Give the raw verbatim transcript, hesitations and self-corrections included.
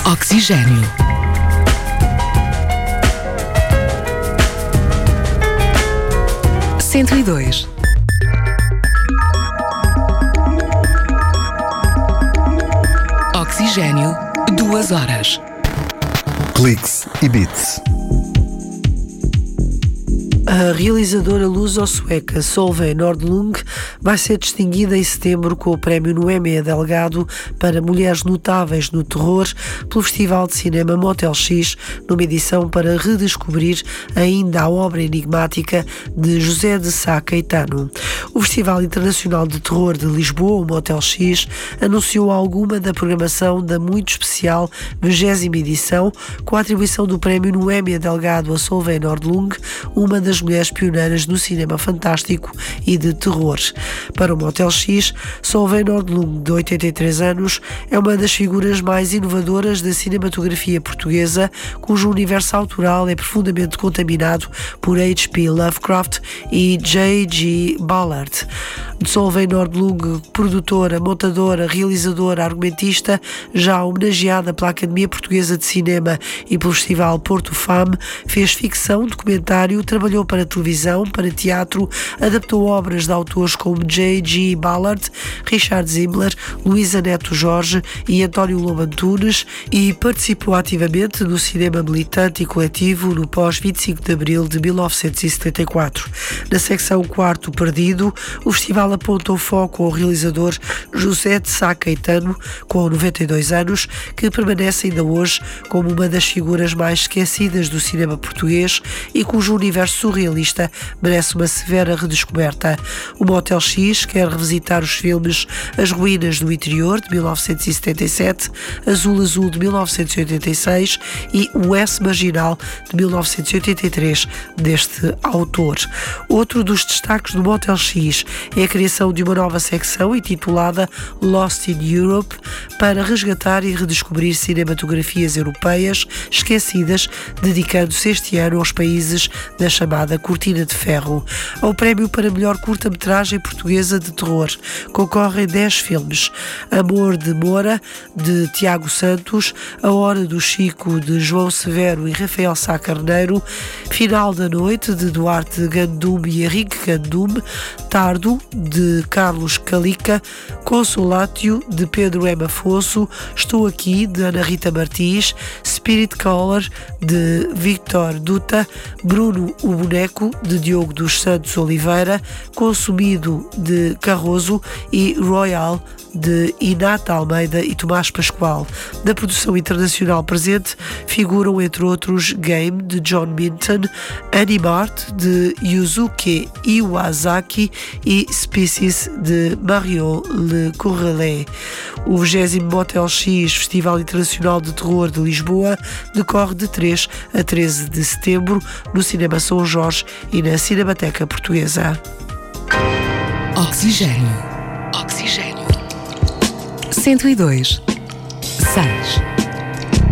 Oxigênio. cento e dois. Oxigênio, duas horas. Cliques e Beats. A realizadora luso-sueca Solveig Nordlund vai ser distinguida em setembro com o prémio Noémia Delgado para Mulheres Notáveis no Terror pelo Festival de Cinema Motel X, numa edição para redescobrir ainda a obra enigmática de José de Sá Caetano. O Festival Internacional de Terror de Lisboa, o Motel X, anunciou alguma da programação da muito especial vigésima edição, com a atribuição do prémio Noémia Delgado a Solveig Nordlund, uma das mulheres pioneiras no cinema fantástico e de terror. Para o Motel X, Solveig Nordlund, de oitenta e três anos, é uma das figuras mais inovadoras da cinematografia portuguesa, cujo universo autoral é profundamente contaminado por H P Lovecraft e J G Ballard. Solveig Nordlund, produtora, montadora, realizadora, argumentista, já homenageada pela Academia Portuguesa de Cinema e pelo Festival Porto Fame, fez ficção, documentário, trabalhou para televisão, para teatro, adaptou obras de autores como J G Ballard, Richard Zimmler, Luísa Neto Jorge e António Lobo Antunes, e participou ativamente no cinema militante e coletivo no pós vinte e cinco de abril de mil novecentos e setenta e quatro. Na secção Quarto Perdido, o festival aponta o foco ao realizador José de Sá Caetano, com noventa e dois anos, que permanece ainda hoje como uma das figuras mais esquecidas do cinema português e cujo universo surrealista merece uma severa redescoberta. O Motel X quer revisitar os filmes As Ruínas do Interior, de mil novecentos e setenta e sete, Azul Azul, de mil novecentos e oitenta e seis e O S Marginal, de mil novecentos e oitenta e três, deste autor. Outro dos destaques do Motel X é a criação de uma nova secção intitulada Lost in Europe, para resgatar e redescobrir cinematografias europeias esquecidas, dedicando-se este ano aos países da chamada Cortina de Ferro. Ao prémio para melhor curta-metragem portuguesa de terror concorrem dez filmes: Amor de Moura, de Tiago Santos, A Hora do Chico, de João Severo e Rafael Sá Carneiro, Final da Noite, de Duarte Gandum e Henrique Gandum, Tardo, de Carlos Calica, Consolatio, de Pedro M. Afonso, Estou Aqui, de Ana Rita Martins, Spirit Color, de Victor Duta, Bruno o Boneco, de Diogo dos Santos Oliveira, Consumido, de Carroso e Royal, de Inata Almeida e Tomás Pascoal. Da produção internacional presente figuram, entre outros, Game, de John Minton, Animart, de Yuzuki Iwasaki e Species, de Marion Le Courrelet. O vigésimo Motel X, Festival Internacional de Terror de Lisboa, decorre de três a treze de setembro no Cinema São Jorge e na Cinemateca Portuguesa. Oxigênio. Oxigênio. cento e dois. seis.